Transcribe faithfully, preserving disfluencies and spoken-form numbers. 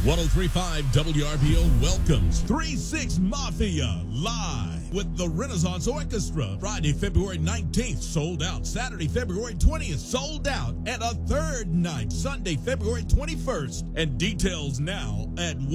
ten thirty-five W R B O welcomes three six Mafia live with the Renaissance Orchestra. Friday, February nineteenth, sold out. Saturday, February twentieth, sold out. And a third night, Sunday, February twenty-first. And details now at